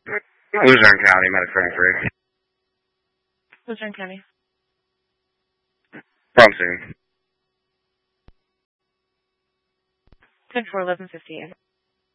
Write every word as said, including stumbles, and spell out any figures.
Luzerne County, Medic thirty-three. Luzerne County. From scene. ten four eleven fifty-eight.